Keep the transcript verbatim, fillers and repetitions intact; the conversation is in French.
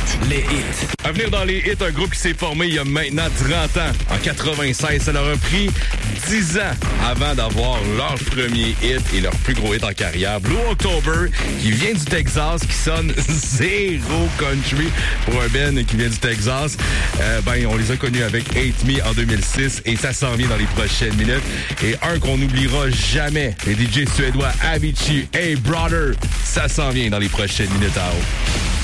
les hits. À venir dans les hits, un groupe qui s'est formé il y a maintenant trente ans. En quatre-vingt-seize, ça leur a pris dix ans avant d'avoir leur premier hit et leur plus gros hit en carrière. Blue October, qui vient du Texas, qui sonne zéro country pour un band qui vient du Texas. Euh, ben, on les a connus avec Hate Me en deux mille six et ça s'en vient dans les prochaines minutes. Et un qu'on n'oubliera jamais, les D J suédois Avicii, Hey Brother, ça s'en vient dans les prochaines minutes à haut.